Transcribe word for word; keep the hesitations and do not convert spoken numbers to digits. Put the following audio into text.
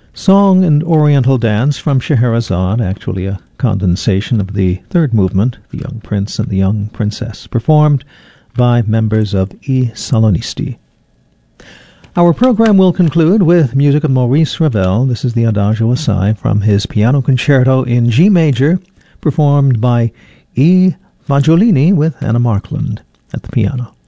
Song and Oriental Dance from Scheherazade, actually a condensation of the third movement, The Young Prince and the Young Princess, performed by members of I Salonisti. Our program will conclude with music of Maurice Ravel. This is the Adagio Assai from his piano concerto in G major, performed by I Fagiolini with Anna Markland at the piano.